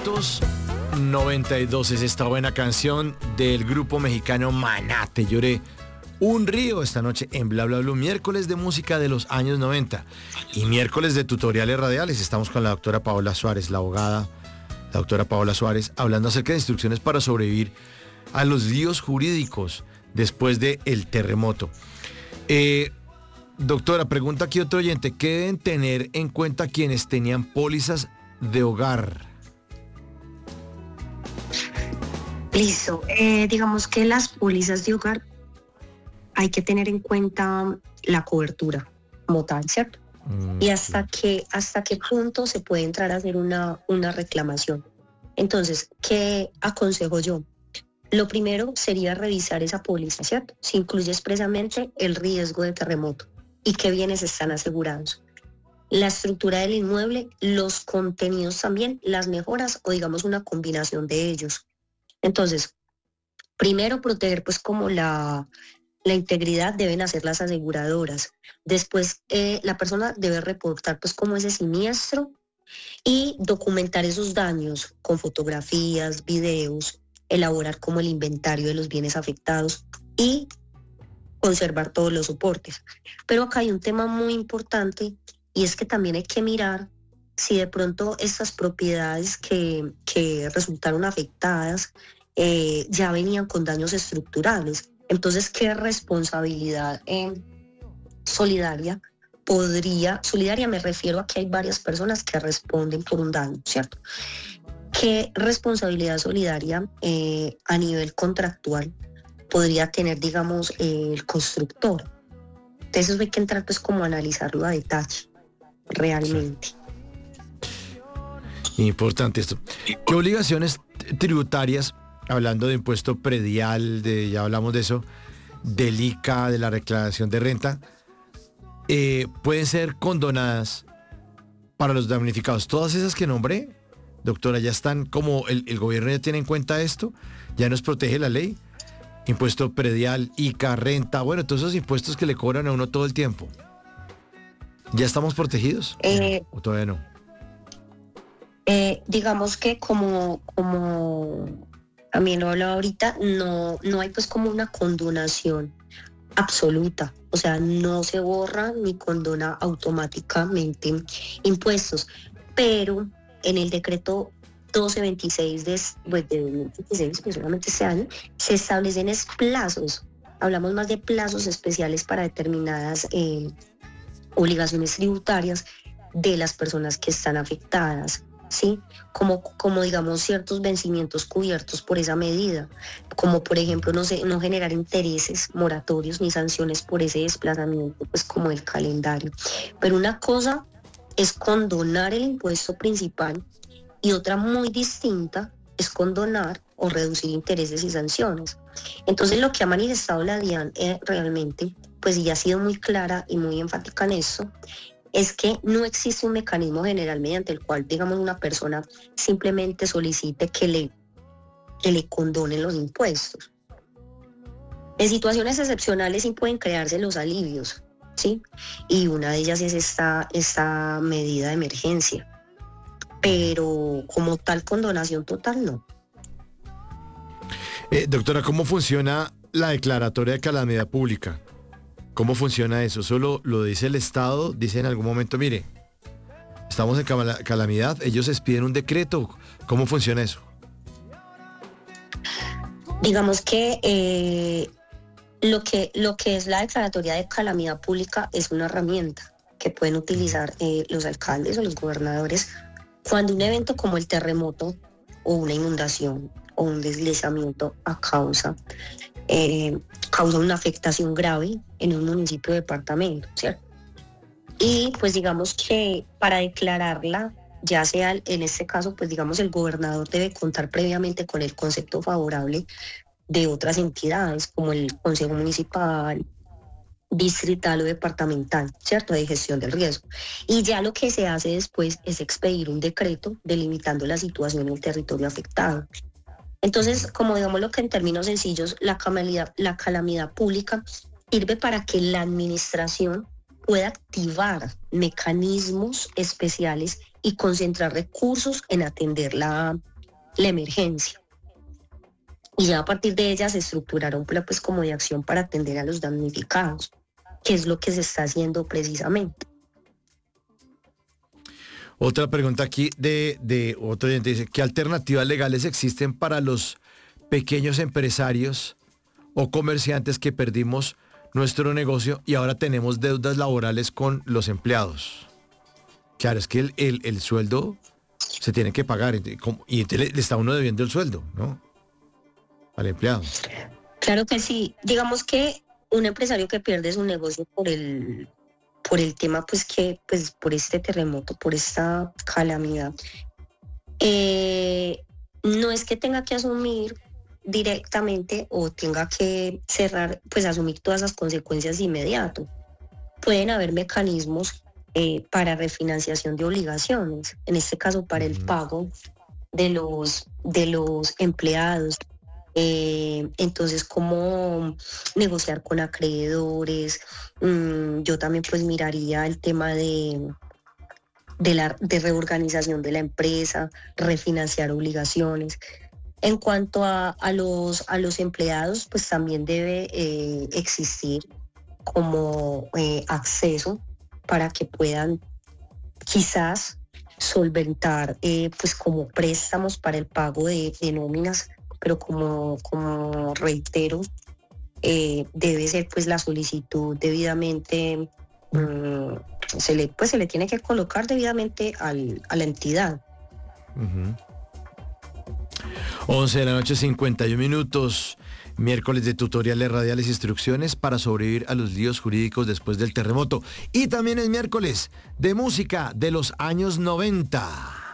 1992 es esta buena canción del grupo mexicano Maná. Te lloré un río esta noche en Bla Bla Blue, miércoles de música de los años 90 y miércoles de tutoriales radiales. Estamos con la doctora Paola Suárez, la abogada, la doctora Paola Suárez, hablando acerca de instrucciones para sobrevivir a los líos jurídicos después del terremoto. Doctora, pregunta aquí otro oyente, ¿qué deben tener en cuenta quienes tenían pólizas de hogar? Listo. Digamos que las pólizas de hogar hay que tener en cuenta la cobertura como tal, ¿cierto? Y hasta qué punto se puede entrar a hacer una reclamación. Entonces, ¿qué aconsejo yo? Lo primero sería revisar esa póliza, ¿cierto? Si incluye expresamente el riesgo de terremoto y qué bienes están asegurados. La estructura del inmueble, los contenidos también, las mejoras o digamos una combinación de ellos. Entonces, primero proteger pues como la integridad deben hacer las aseguradoras. Después la persona debe reportar pues como ese siniestro y documentar esos daños con fotografías, videos, elaborar como el inventario de los bienes afectados y conservar todos los soportes. Pero acá hay un tema muy importante y es que también hay que mirar si de pronto estas propiedades que resultaron afectadas ya venían con daños estructurales. Entonces, ¿qué responsabilidad solidaria solidaria me refiero a que hay varias personas que responden por un daño, ¿cierto? ¿Qué responsabilidad solidaria a nivel contractual podría tener, digamos, el constructor? Entonces hay que entrar pues como a analizarlo a detalle, realmente. Sí. Importante esto. ¿Qué obligaciones tributarias, hablando de impuesto predial, ya hablamos de eso, del ICA, de la declaración de renta, pueden ser condonadas para los damnificados? Todas esas que nombré, doctora, ya están como el gobierno ya tiene en cuenta esto, ya nos protege la ley. Impuesto predial, ICA, renta, bueno, todos esos impuestos que le cobran a uno todo el tiempo. ¿Ya estamos protegidos? ¿O todavía no? Digamos que como también lo hablaba ahorita, no hay pues como una condonación absoluta, o sea, no se borra ni condona automáticamente impuestos, pero en el decreto 1226 de 2026, pues solamente este año, se establecen plazos, hablamos más de plazos especiales para determinadas obligaciones tributarias de las personas que están afectadas, ¿sí? Como digamos ciertos vencimientos cubiertos por esa medida, como por ejemplo no generar intereses, moratorios ni sanciones por ese desplazamiento, pues como el calendario. Pero una cosa es condonar el impuesto principal y otra muy distinta es condonar o reducir intereses y sanciones. Entonces lo que ha manifestado la DIAN realmente, pues y ha sido muy clara y muy enfática en eso, es que no existe un mecanismo general mediante el cual, digamos, una persona simplemente solicite que le condonen los impuestos. En situaciones excepcionales sí pueden crearse los alivios, ¿sí? Y una de ellas es esta medida de emergencia. Pero como tal condonación total no. Doctora, ¿cómo funciona la declaratoria de calamidad pública? ¿Cómo funciona eso? ¿Solo lo dice el Estado? ¿Dice en algún momento, mire, estamos en calamidad, ellos expiden un decreto? ¿Cómo funciona eso? Digamos que lo que es la declaratoria de calamidad pública es una herramienta que pueden utilizar los alcaldes o los gobernadores cuando un evento como el terremoto o una inundación o un deslizamiento causa una afectación grave en un municipio o departamento, ¿cierto? Y pues digamos que para declararla, ya sea en este caso, pues digamos el gobernador debe contar previamente con el concepto favorable de otras entidades como el Consejo Municipal, distrital o departamental, ¿cierto? De gestión del riesgo. Y ya lo que se hace después es expedir un decreto delimitando la situación en el territorio afectado. Entonces, como digamos lo que en términos sencillos, la calamidad pública sirve para que la administración pueda activar mecanismos especiales y concentrar recursos en atender la la emergencia. Y ya a partir de ella se estructurará un plan pues como de acción para atender a los damnificados, que es lo que se está haciendo precisamente. Otra pregunta aquí de otro oyente dice, ¿qué alternativas legales existen para los pequeños empresarios o comerciantes que perdimos nuestro negocio y ahora tenemos deudas laborales con los empleados? Claro, es que el sueldo se tiene que pagar y le está uno debiendo el sueldo, ¿no? Al empleado. Claro que sí. Digamos que un empresario que pierde su negocio por el tema, pues por este terremoto, por esta calamidad, no es que tenga que asumir directamente o tenga que cerrar, pues asumir todas las consecuencias de inmediato. Pueden haber mecanismos para refinanciación de obligaciones, en este caso para el pago de los empleados. Entonces, cómo negociar con acreedores. Yo también pues miraría el tema de reorganización de la empresa, refinanciar obligaciones. En cuanto a los empleados, pues también debe existir como acceso para que puedan quizás solventar pues como préstamos para el pago de nóminas, pero como reitero, debe ser pues la solicitud debidamente, se le tiene que colocar debidamente a la entidad. 11 de la noche, 51 minutos, miércoles de tutoriales radiales e instrucciones para sobrevivir a los líos jurídicos después del terremoto. Y también es miércoles de música de los años 90.